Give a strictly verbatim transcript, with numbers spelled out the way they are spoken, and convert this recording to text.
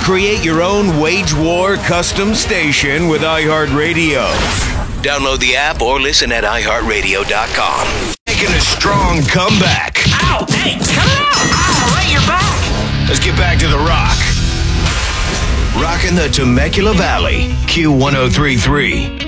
Create your own Wage War custom station with iHeartRadio. Download the app or listen at i heart radio dot com. Making a strong comeback. Ow! Hey, cut it out! Ow, right, you're back! Let's get back to the rock. Rocking the Temecula Valley, Q one oh three point three.